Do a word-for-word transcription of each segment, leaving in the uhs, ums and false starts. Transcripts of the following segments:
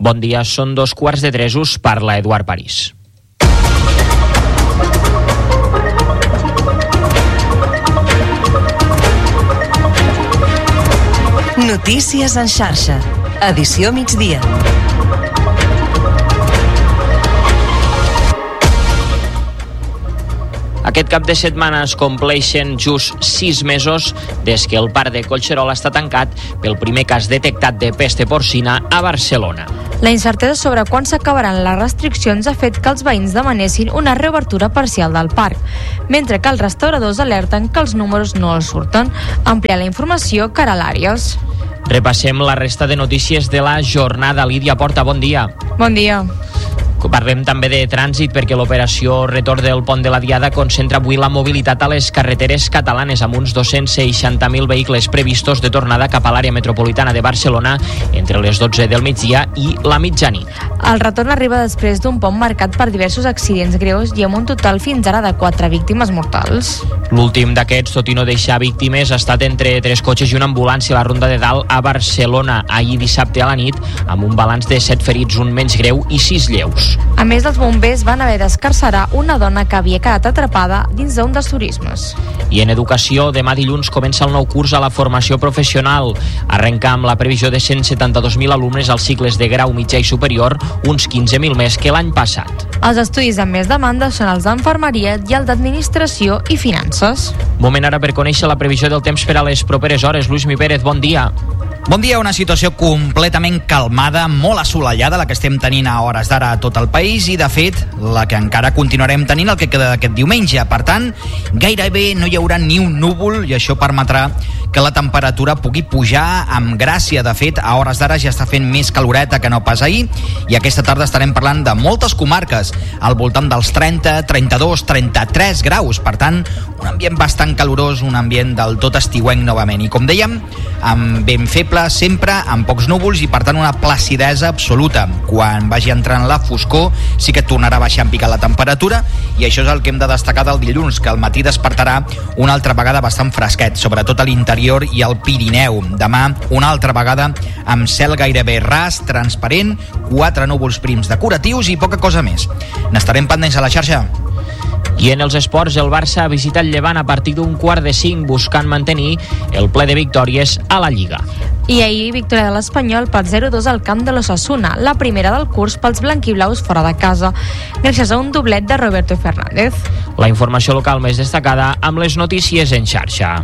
Bon dia, són dos quarts de tres, us parla Eduard París. Notícies en xarxa, edició migdia. Aquest cap de setmana es compleixen just sis mesos des que el parc de Collserola està tancat pel primer cas detectat de pesta porcina a Barcelona. La incertesa sobre quan s'acabaran les restriccions ha fet que els veïns demanessin una reobertura parcial del parc, mentre que els restauradors alerten que els números no els surten. Ampliar la informació, Caral Àries. Repassem la resta de notícies de la jornada. Lídia Porta, bon dia. Bon dia. Parlem també de trànsit perquè l'operació Retorn del Pont de la Diada concentra avui la mobilitat a les carreteres catalanes amb uns dos-cents seixanta mil vehicles previstos de tornada cap a l'àrea metropolitana de Barcelona entre les dotze del migdia i la mitjanit. El retorn arriba després d'un pont marcat per diversos accidents greus i amb un total fins ara de quatre víctimes mortals. L'últim d'aquests, tot i no deixar víctimes, ha estat entre tres cotxes i una ambulància a la Ronda de Dalt a Barcelona ahir dissabte a la nit, amb un balanç de set ferits, un menys greu i sis lleus. A més, els bombers van haver d'escarcerar una dona que havia quedat atrapada dins d'un dels turismes. I en educació, demà dilluns comença el nou curs a la formació professional. Arrenca amb la previsió de cent setanta-dos mil alumnes als cicles de grau mitjà i superior, uns quinze mil més que l'any passat. Els estudis amb més demanda són els d'enfermeria i el d'administració i finances. Moment ara per conèixer la previsió del temps per a les properes hores. Lluís Mi Pérez, bon dia. Bon dia, una situació completament calmada, molt assolellada, la que estem tenint a hores d'ara a tot el país i, de fet, la que encara continuarem tenint el que queda d'aquest diumenge. Per tant, gairebé no hi haurà ni un núvol i això permetrà que la temperatura pugui pujar amb gràcia. De fet, a hores d'ara ja està fent més caloreta que no pas ahir i aquesta tarda estarem parlant de moltes comarques, al voltant dels trenta, trenta-dos, trenta-tres graus. Per tant, un ambient bastant calorós, un ambient del tot estiuenc novament. I com dèiem, amb vent feble sempre, amb pocs núvols i per tant una placidesa absoluta. Quan vagi entrant la foscor sí que tornarà a baixar en picar la temperatura i això és el que hem de destacar del dilluns, que al matí despertarà una altra vegada bastant fresquet, sobretot a l'interior i al Pirineu. Demà una altra vegada amb cel gairebé ras, transparent, quatre núvols prims decoratius i poca cosa més. N'estarem pendents a la xarxa. I en els esports, el Barça visita el Llevant a partir d'un quart de cinc, buscant mantenir el ple de victòries a la Lliga. I ahir, victòria de l'Espanyol per zero dos al camp de l'Osasuna, la primera del curs pels blanquiblaus fora de casa, gràcies a un doblet de Roberto Fernández. La informació local més destacada amb les notícies en xarxa.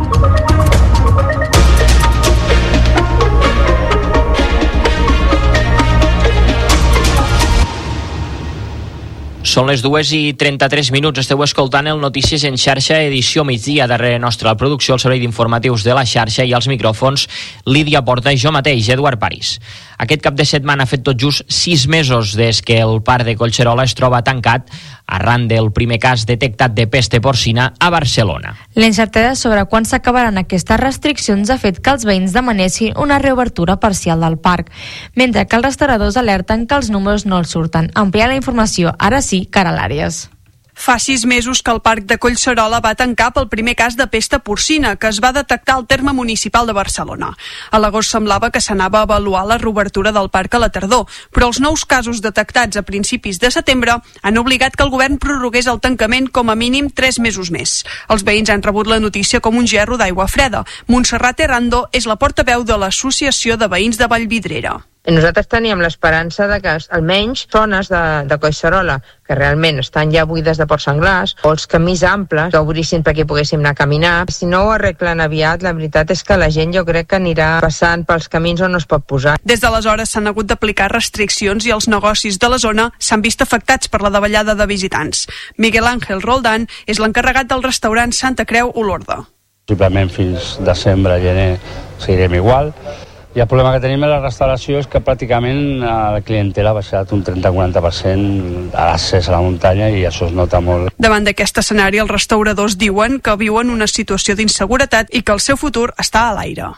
Són les dues i trenta-tres minuts. Esteu escoltant el Notícies en xarxa, edició migdia. Darrere nostra la producció, el servei d'informatius de la xarxa i als micròfons Lídia Porta i jo mateix, Eduard París. Aquest cap de setmana ha fet tot just sis mesos des que el parc de Collserola es troba tancat arran del primer cas detectat de pesta porcina a Barcelona. La incertesa sobre quan s'acabaran aquestes restriccions ha fet que els veïns demanessin una reobertura parcial del parc, mentre que els restauradors alerten que els números no els surten. Ampliar la informació, ara sí, Caral Àries. Fa sis mesos que el parc de Collserola va tancar pel primer cas de pesta porcina que es va detectar al terme municipal de Barcelona. A l'agost semblava que s'anava a avaluar la reobertura del parc a la tardor, però els nous casos detectats a principis de setembre han obligat que el govern prorrogués el tancament com a mínim tres mesos més. Els veïns han rebut la notícia com un gerro d'aigua freda. Montserrat Errando és la portaveu de l'Associació de Veïns de Vallvidrera. Nosaltres teníem l'esperança de que almenys zones de, de Collserola, que realment estan ja buides de porcs senglars, o els camins amples, que obrissin perquè poguéssim anar a caminar. Si no ho arreglen aviat, la veritat és que la gent jo crec que anirà passant pels camins on no es pot posar. Des d'aleshores s'han hagut d'aplicar restriccions i els negocis de la zona s'han vist afectats per la davallada de visitants. Miguel Ángel Roldán és l'encarregat del restaurant Santa Creu Olorda. Possiblement fins desembre, gener, seguirem igual. I el problema que tenim a la restauració és que pràcticament la clientela ha baixat un trenta a quaranta per cent a l'accés a la muntanya i això es nota molt. Davant d'aquest escenari, els restauradors diuen que viuen una situació d'inseguretat i que el seu futur està a l'aire.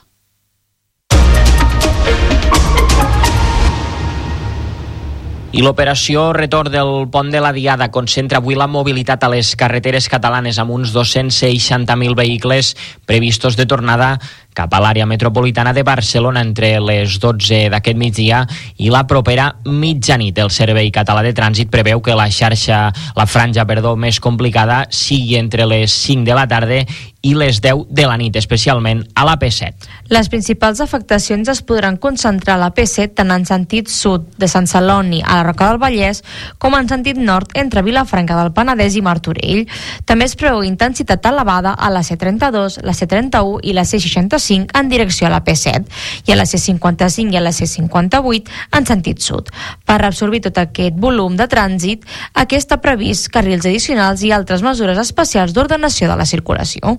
I l'operació Retorn del Pont de la Diada concentra avui la mobilitat a les carreteres catalanes amb uns dos-cents seixanta mil vehicles previstos de tornada cap a l'àrea metropolitana de Barcelona entre les dotze d'aquest migdia i la propera mitjanit. El Servei Català de Trànsit preveu que la xarxa, la franja, perdó, més complicada sigui entre les cinc de la tarda i les deu de la nit, especialment a la P set. Les principals afectacions es podran concentrar a la P set tant en sentit sud de Sant Celoni a la Roca del Vallès com en sentit nord entre Vilafranca del Penedès i Martorell. També es preveu intensitat elevada a la C trenta-dos, la C trenta-u i la C seixanta-cinc en direcció a la P set i a la C cinquanta-cinc i a la C cinquanta-vuit en sentit sud. Per absorbir tot aquest volum de trànsit, aquest ha previst carrils addicionals i altres mesures especials d'ordenació de la circulació.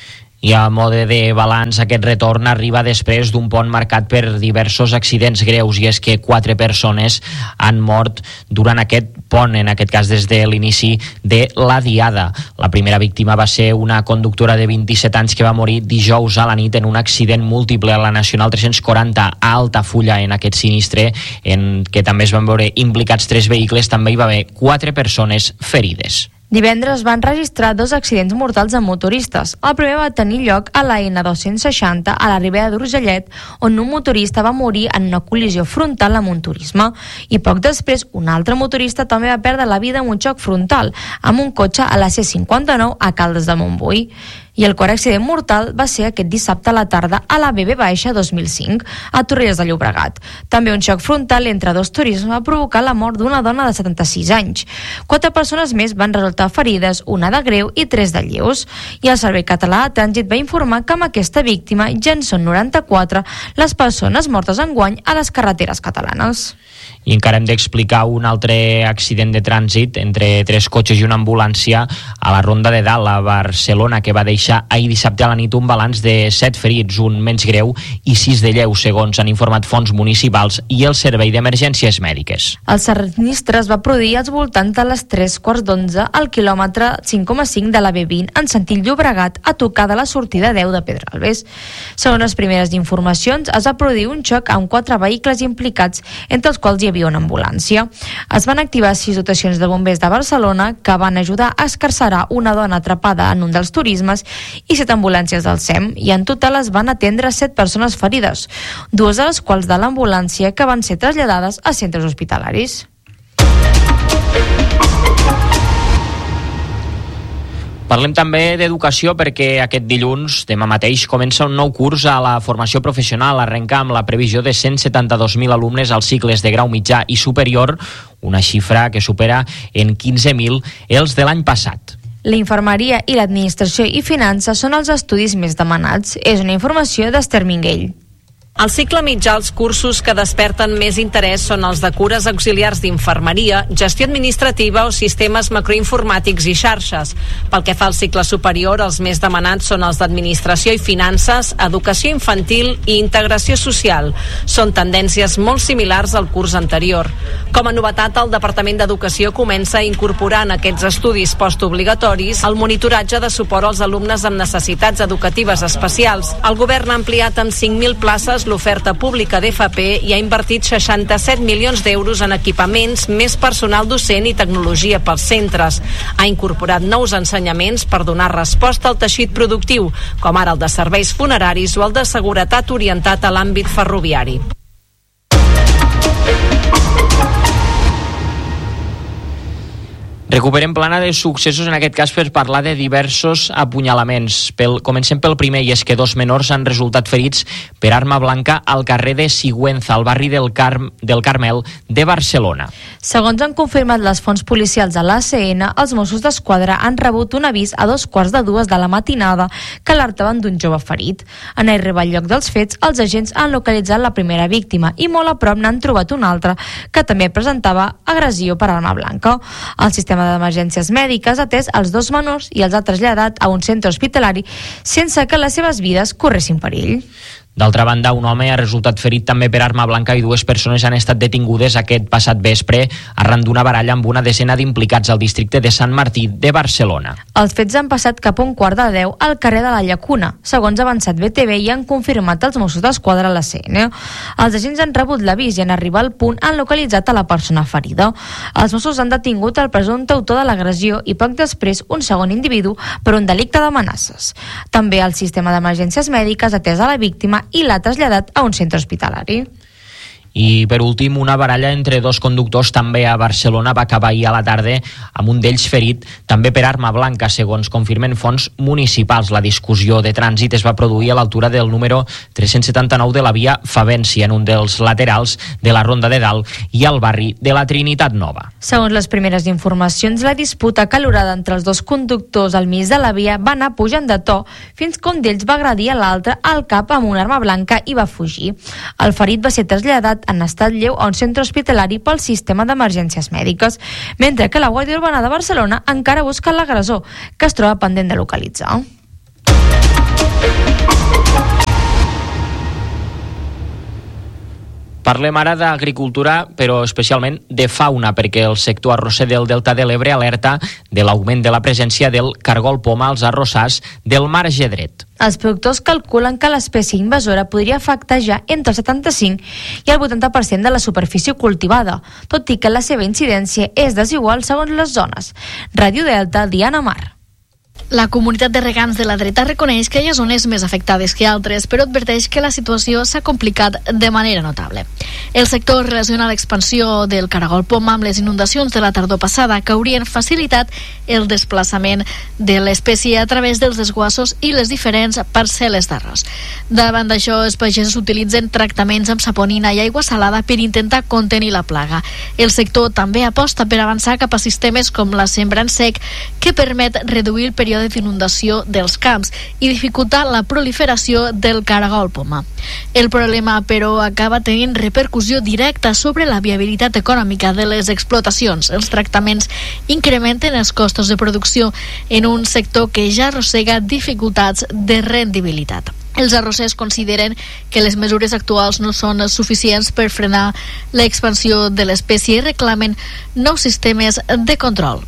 I a mode de balanç, aquest retorn arriba després d'un pont marcat per diversos accidents greus, i és que quatre persones han mort durant aquest pont, en aquest cas des de l'inici de la diada. La primera víctima va ser una conductora de vint-i-set anys que va morir dijous a la nit en un accident múltiple a la Nacional tres-cents quaranta a Altafulla. En aquest sinistre, en què també es van veure implicats tres vehicles, també hi va haver quatre persones ferides. Divendres van registrar dos accidents mortals amb motoristes. El primer va tenir lloc a la N dos-cents seixanta a la Ribera d'Urgellet, on un motorista va morir en una col·lisió frontal amb un turisme. I poc després, un altre motorista també va perdre la vida en un xoc frontal amb un cotxe a la C cinquanta-nou a Caldes de Montbui. I el quart accident mortal va ser aquest dissabte a la tarda a la B B dos mil cinc, a Torrelles de Llobregat. També un xoc frontal entre dos turismes va provocar la mort d'una dona de setanta-sis anys. Quatre persones més van resultar ferides, una de greu i tres de lleus. I el Servei Català de Trànsit va informar que amb aquesta víctima ja en són noranta-quatre les persones mortes enguany a les carreteres catalanes. I encara hem d'explicar un altre accident de trànsit entre tres cotxes i una ambulància a la Ronda de Dalt, a Barcelona, que va deixar ahir dissabte a la nit un balanç de set ferits, un menys greu i sis de lleu, segons han informat fonts municipals i el Servei d'Emergències Mèdiques. El sinistre es va produir als voltants de les tres quarts d'onze al quilòmetre cinc coma cinc de la B vint en sentit Llobregat, a tocar de la sortida deu de Pedralbes. Segons les primeres informacions, es va produir un xoc amb quatre vehicles implicats, entre els quals hi havia una ambulància. Es van activar sis dotacions de bombers de Barcelona que van ajudar a escarcerar una dona atrapada en un dels turismes i set ambulàncies del S E M, i en total es van atendre set persones ferides, dues de les quals de l'ambulància, que van ser traslladades a centres hospitalaris. Parlem també d'educació perquè aquest dilluns, demà mateix, comença un nou curs a la formació professional. Arrenca amb la previsió de cent setanta-dos mil alumnes als cicles de grau mitjà i superior, una xifra que supera en quinze mil els de l'any passat. La infermeria i l'administració i finances són els estudis més demanats. És una informació d'Ester Minguell. Al cicle mitjà, els cursos que desperten més interès són els de cures auxiliars d'infermeria, gestió administrativa o sistemes macroinformàtics i xarxes. Pel que fa al cicle superior, els més demanats són els d'administració i finances, educació infantil i integració social. Són tendències molt similars al curs anterior. Com a novetat, el Departament d'Educació comença a incorporar en aquests estudis postobligatoris el monitoratge de suport als alumnes amb necessitats educatives especials. El govern ha ampliat amb cinc mil places l'oferta pública d'F P i ha invertit seixanta-set milions d'euros en equipaments, més personal docent i tecnologia pels centres. Ha incorporat nous ensenyaments per donar resposta al teixit productiu, com ara el de serveis funeraris o el de seguretat orientat a l'àmbit ferroviari. Recuperem plana de successos, en aquest cas per parlar de diversos apunyalaments. Pel, comencem pel primer, i és que dos menors han resultat ferits per arma blanca al carrer de Sigüenza, al barri del, Carm, del Carmel de Barcelona. Segons han confirmat les fonts policials de l'A C N, els Mossos d'Esquadra han rebut un avís a dos quarts de dues de la matinada que alertaven d'un jove ferit. En arribar al lloc dels fets, els agents han localitzat la primera víctima i molt a prop n'han trobat una altra que també presentava agressió per arma blanca. El sistema d'emergències mèdiques ha atès els dos menors i els ha traslladat a un centre hospitalari sense que les seves vides corressin perill. D'altra banda, un home ha resultat ferit també per arma blanca i dues persones han estat detingudes aquest passat vespre arran d'una baralla amb una desena d'implicats al districte de Sant Martí de Barcelona. Els fets han passat cap a un quart de deu al carrer de la Llacuna, segons ha avançat B T V i han confirmat els Mossos d'Esquadra a la C N. Els agents han rebut l'avís i en arribar al punt han localitzat a la persona ferida. Els Mossos han detingut el presumpte autor de l'agressió i poc després un segon individu per un delicte d'amenaces. També el sistema d'emergències mèdiques ha atès a la víctima i l'ha traslladat a un centre hospitalari. I per últim, una baralla entre dos conductors també a Barcelona va acabar ahir a la tarda amb un d'ells ferit també per arma blanca, segons confirmen fonts municipals. La discussió de trànsit es va produir a l'altura del número tres-cents setanta-nou de la via Favència, en un dels laterals de la Ronda de Dalt i al barri de la Trinitat Nova. Segons les primeres informacions, la disputa acalorada entre els dos conductors al mig de la via va anar pujant de to fins que un d'ells va agredir a l'altre al cap amb una arma blanca i va fugir. El ferit va ser traslladat en estat lleu a un centre hospitalari pel sistema d'emergències mèdiques, mentre que la Guàrdia Urbana de Barcelona encara busca l'agressor, que es troba pendent de localitzar. Parlem ara d'agricultura, però especialment de fauna, perquè el sector arrosser del Delta de l'Ebre alerta de l'augment de la presència del cargol poma als arrossars del marge dret. Els productors calculen que l'espècie invasora podria afectar ja entre el setanta-cinc i el vuitanta per cent de la superfície cultivada, tot i que la seva incidència és desigual segons les zones. Ràdio Delta, Diana Mar. La comunitat de regants de la dreta reconeix que hi ha zones més afectades que altres, però adverteix que la situació s'ha complicat de manera notable. El sector relaciona l'expansió del caragol poma amb les inundacions de la tardor passada, que haurien facilitat el desplaçament de l'espècie a través dels desguassos i les diferents parcel·les d'arròs. Davant d'això, els pagesos utilitzen tractaments amb saponina i aigua salada per intentar contenir la plaga. El sector també aposta per avançar cap a sistemes com la sembra en sec, que permet reduir el període d'inundació dels camps i dificultar la proliferació del caragol poma. El problema, però, acaba tenint repercussió directa sobre la viabilitat econòmica de les explotacions. Els tractaments incrementen els costos de producció en un sector que ja arrossega dificultats de rendibilitat. Els arrossers consideren que les mesures actuals no són suficients per frenar l'expansió de l'espècie i reclamen nous sistemes de control.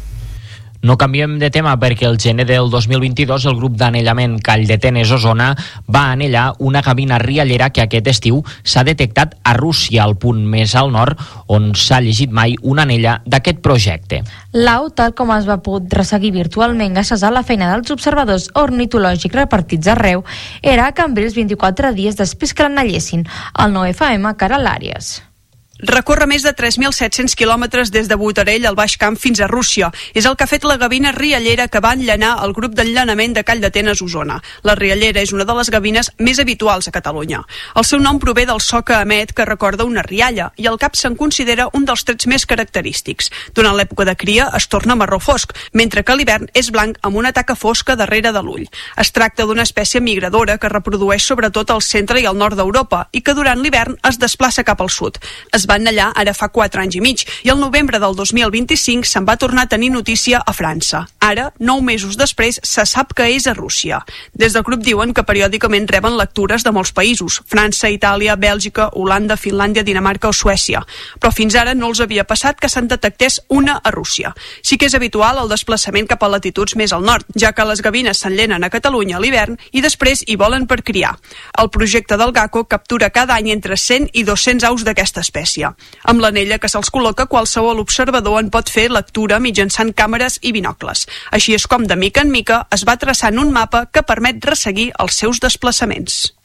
No canviem de tema perquè el gener del dos mil vint-i-dos el grup d'anellament Call de Tenes Osona va anellar una gavina riallera que aquest estiu s'ha detectat a Rússia, al punt més al nord on s'ha llegit mai una anella d'aquest projecte. L'au, tal com es va poder resseguir virtualment gràcies a la feina dels observadors ornitològics repartits arreu, era a Cambrils vint-i-quatre dies després que l'anellessin. El nou F M, Caral Àries. Recorre més de tres mil set-cents quilòmetres des de Botarell al Baix Camp fins a Rússia. És el que ha fet la gavina riallera que va enllanar el grup d'enllanament de Call de Tenes Osona. La riallera és una de les gavines més habituals a Catalunya. El seu nom prové del so que emet, que recorda una rialla, i el cap se'n considera un dels trets més característics. Durant l'època de cria es torna marró fosc, mentre que a l'hivern és blanc amb una taca fosca darrere de l'ull. Es tracta d'una espècie migradora que reprodueix sobretot al centre i al nord d'Europa i que durant l'hivern es desplaça cap al sud. Es va enellar ara fa quatre anys i mig i el novembre del dos mil vint-i-cinc se'n va tornar a tenir notícia a França. Ara, nou mesos després, se sap que és a Rússia. Des del grup diuen que periòdicament reben lectures de molts països: França, Itàlia, Bèlgica, Holanda, Finlàndia, Dinamarca o Suècia. Però fins ara no els havia passat que se'n detectés una a Rússia. Sí que és habitual el desplaçament cap a latituds més al nord, ja que les gavines s'enllenen a Catalunya a l'hivern i després hi volen per criar. El projecte del GACO captura cada any entre cent i dos-cents aus d'aquesta espècie. Amb l'anella que se'ls col·loca, qualsevol observador en pot fer lectura mitjançant càmeres i binocles. Així és com, de mica en mica, es va traçant un mapa que permet resseguir els seus desplaçaments.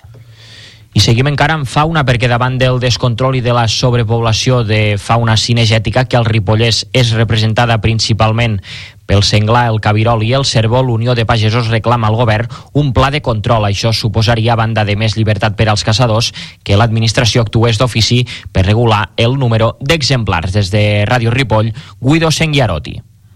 I seguim encara amb fauna, perquè davant del descontrol i de la sobrepoblació de fauna cinegètica, que al Ripollès és representada principalment pel senglar, el cabirol i el cérvol, l'Unió de Pagesos reclama al govern un pla de control. Això suposaria, a banda de més llibertat per als caçadors, que l'administració actués d'ofici per regular el número d'exemplars. Des de Ràdio Ripoll, Guido Senguiarotti.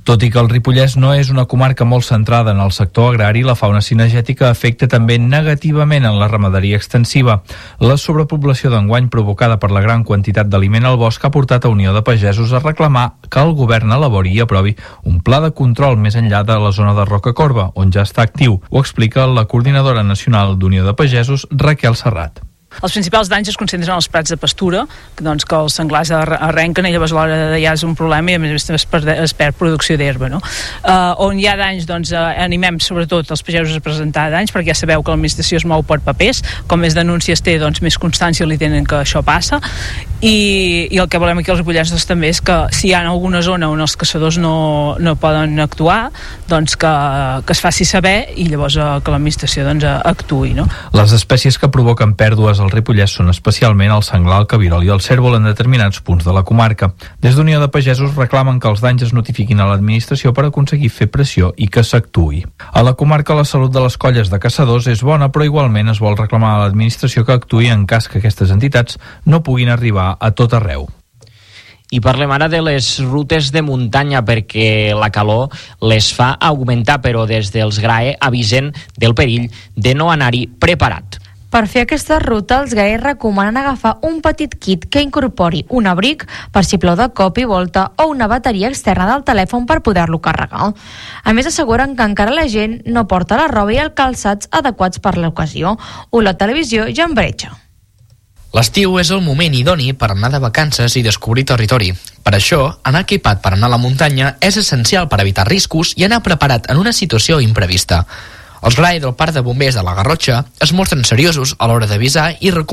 Tot i que el Ripollès no és una comarca molt centrada en el sector agrari, la fauna cinegètica afecta també negativament en la ramaderia extensiva. La sobrepoblació d'enguany provocada per la gran quantitat d'aliment al bosc ha portat a Unió de Pagesos a reclamar que el govern elabori i aprovi un pla de control més enllà de la zona de Rocacorba, on ja està actiu. Ho explica la coordinadora nacional d'Unió de Pagesos, Raquel Serrat. Els principals danys es concentren en els prats de pastura, que, doncs, que els senglars arrenquen i llavors a l'hora de ja és un problema i a més es perd, es perd producció d'herba. No? Uh, on hi ha danys, doncs, uh, animem sobretot els pagesos a presentar danys, perquè ja sabeu que l'administració es mou per papers, com més denúncies té, doncs, més constància li tenen que això passa, i, i el que volem aquí als Ripollesos també és que si hi ha alguna zona on els caçadors no, no poden actuar, doncs que, que es faci saber i llavors uh, que l'administració doncs, actuï. No? Les espècies que provoquen pèrdues al Ripollès són especialment el senglar, el cabirol i el cérvol en determinats punts de la comarca. Des d'Unió de Pagesos reclamen que els danys es notifiquin a l'administració per aconseguir fer pressió i que s'actuï. A la comarca la salut de les colles de caçadors és bona, però igualment es vol reclamar a l'administració que actuï en cas que aquestes entitats no puguin arribar a tot arreu. I parlem ara de les rutes de muntanya perquè la calor les fa augmentar, però des dels G R A E avisen del perill de no anar-hi preparat. Per fer aquesta ruta, els G A E recomanen agafar un petit kit que incorpori un abric per si plou de cop i volta o una bateria externa del telèfon per poder-lo carregar. A més, asseguren que encara la gent no porta la roba i els calçats adequats per l'ocasió. Olot Televisió, Jan Bretxa. L'estiu és el moment idoni per anar de vacances i descobrir territori. Per això, anar equipat per anar a la muntanya és essencial per evitar riscos i anar preparat en una situació imprevista. Els G R A E del Parc de Bombers de la Garrotxa es mostren seriosos a l'hora d'avisar i recomanar